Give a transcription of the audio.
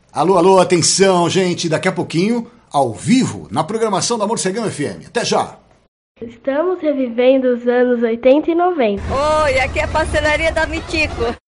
Alô, alô, atenção, gente. Daqui a pouquinho, ao vivo, na programação da Morcegão FM. Até já! Estamos revivendo os anos 80 e 90. Oi, aqui é a Pastelaria da Mitico.